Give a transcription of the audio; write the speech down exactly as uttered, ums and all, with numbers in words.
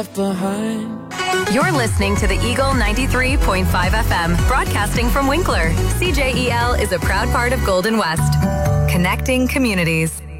behind. You're listening to the Eagle ninety-three point five F M, broadcasting from Winkler. C J E L is a proud part of Golden West, connecting communities.